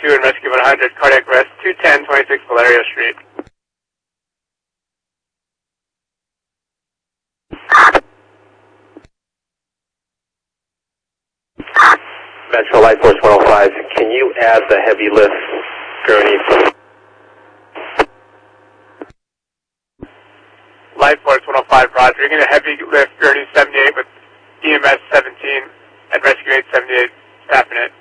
2 and rescue 100, cardiac arrest, 210, 26 Valerio Street. Metro Life Force 105, can you add the heavy lift gurney? Life Force 105, Roger. You're going to heavy lift gurney 78 with EMS 17 and rescue 878, staffing it.